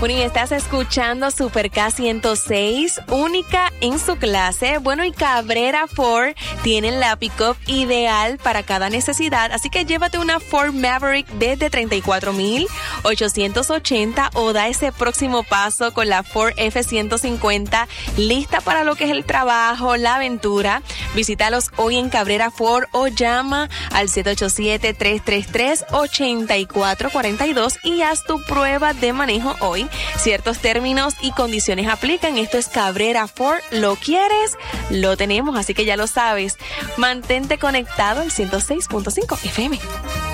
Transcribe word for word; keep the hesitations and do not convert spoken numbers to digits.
Bueno, y estás escuchando Super K ciento seis, única en su clase. Bueno, y Cabrera Ford tienen la pick-up ideal para cada necesidad, así que llévate una Ford Maverick desde treinta y cuatro mil ochocientos ochenta o da ese próximo paso con la Ford F ciento cincuenta, lista para lo que es el trabajo, la aventura. Visítalos hoy en Cabrera Ford o llama al siete ocho siete, tres tres tres, ocho cuatro cuatro dos y haz tu prueba de manejo hoy. Ciertos términos y condiciones aplican. Esto es Cabrera Ford. ¿Lo quieres? Lo tenemos, así que ya lo sabes. Mantente conectado al ciento seis punto cinco F M.